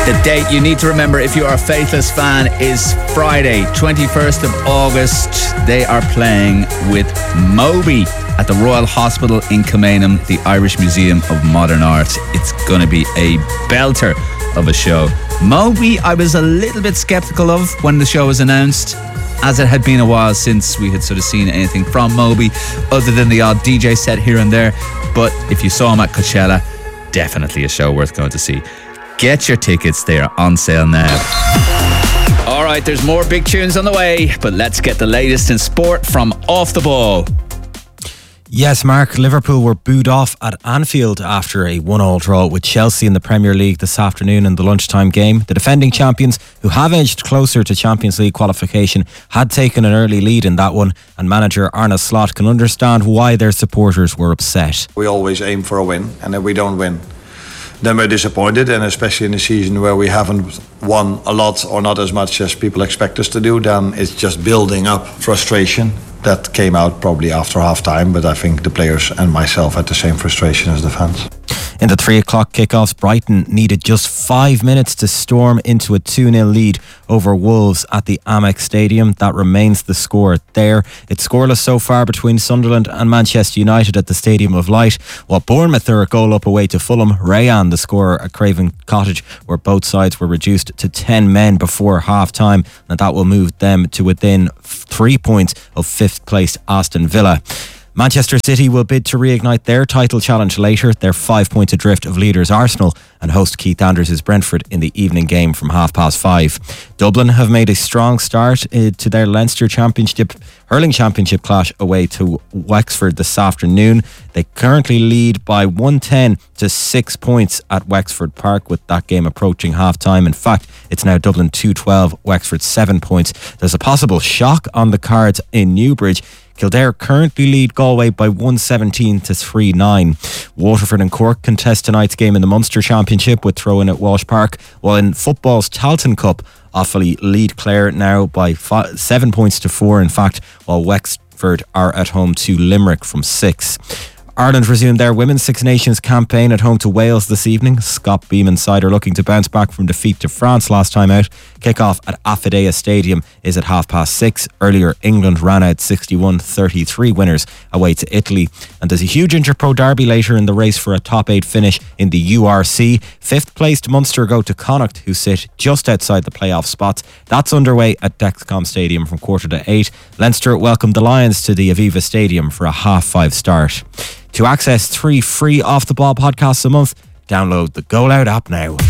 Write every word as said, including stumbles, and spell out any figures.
The date you need to remember if you are a Faithless fan is Friday, twenty-first of August. They are playing with Moby at the Royal Hospital in Kilmainham, the Irish Museum of Modern Art. It's going to be a belter of a show. Moby, I was a little bit sceptical of when the show was announced, as it had been a while since we had sort of seen anything from Moby, other than the odd D J set here and there. But if you saw him at Coachella, definitely a show worth going to see. Get your tickets, they are on sale now. Alright, there's more big tunes on the way, but let's get the latest in sport from Off the Ball. Yes, Mark, Liverpool were booed off at Anfield after a one-all draw with Chelsea in the Premier League this afternoon in the lunchtime game. The defending champions, who have edged closer to Champions League qualification, had taken an early lead in that one, and manager Arne Slot can understand why their supporters were upset. We always aim for a win, and if we don't win, then we're disappointed, and especially in a season where we haven't won a lot or not as much as people expect us to do, then it's just building up frustration. That came out probably after half time, but I think the players and myself had the same frustration as the fans. In the three o'clock kickoffs, Brighton needed just five minutes to storm into a two nil lead over Wolves at the Amex Stadium. That remains the score there. It's scoreless so far between Sunderland and Manchester United at the Stadium of Light, while Bournemouth are a goal up away to Fulham. Rayan, the scorer at Craven Cottage, where both sides were reduced to ten men before half time, and that will move them to within three points of fifth placed Aston Villa. Manchester City will bid to reignite their title challenge later. They're five points adrift of leaders Arsenal and host Keith Anders' Brentford in the evening game from half past five. Dublin have made a strong start uh, to their Leinster Championship Hurling Championship clash away to Wexford this afternoon. They currently lead by one ten to six points at Wexford Park, with that game approaching half time. In fact, it's now Dublin two twelve, Wexford seven points. There's a possible shock on the cards in Newbridge. Kildare currently lead Galway by one seventeen to three nine. Waterford and Cork contest tonight's game in the Munster Championship with throw-in at Walsh Park, while in football's Talton Cup, Offaly lead Clare now by five, seven points to four, in fact, while Wexford are at home to Limerick from six. Ireland resumed their Women's Six Nations campaign at home to Wales this evening. Scott Beam side are looking to bounce back from defeat to France last time out. Kick-off at Affidea Stadium is at half past six. Earlier, England ran out sixty-one thirty-three winners away to Italy. And there's a huge Interpro derby later in the race for a top eight finish in the U R C. Fifth placed Munster go to Connacht, who sit just outside the playoff spots. That's underway at Dexcom Stadium from quarter to eight. Leinster welcomed the Lions to the Aviva Stadium for a half five start. To access three free Off the Ball podcasts a month, download the Go Loud app now.